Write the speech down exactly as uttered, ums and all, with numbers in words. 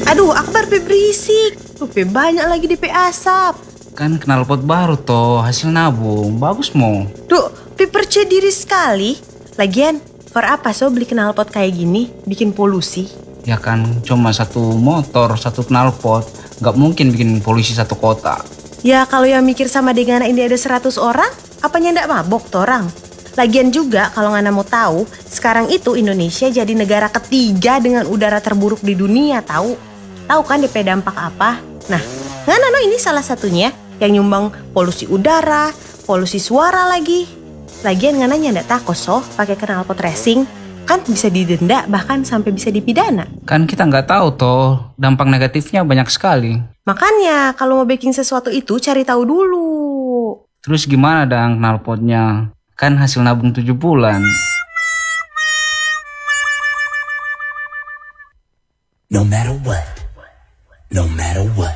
Aduh, Akbar pe berisik. Tuh pe banyak lagi di pe asap. Kan knalpot baru toh, hasil nabung. Bagus mo. Duh, pe percaya diri sekali. Lagian, for apa so beli knalpot kayak gini? Bikin polusi. Ya kan, cuma satu motor, satu knalpot. Gak mungkin bikin polusi satu kota. Ya kalau yang mikir sama dengan ini ada seratus orang, apanya ndak mabok tuh orang? Lagian juga kalau Ngana mau tahu, sekarang itu Indonesia jadi negara ketiga dengan udara terburuk di dunia tahu. Tahu kan D P dampak apa? Nah, Ngana no ini salah satunya yang nyumbang polusi udara, polusi suara lagi. Lagian Ngana ndak takut so pakai knalpot racing, kan bisa didenda bahkan sampai bisa dipidana. Kan kita nggak tahu toh, dampak negatifnya banyak sekali. Makanya kalau mau baking sesuatu itu cari tahu dulu. Terus gimana dang knalpotnya? Kan hasil nabung tujuh bulan. No matter what, no matter what.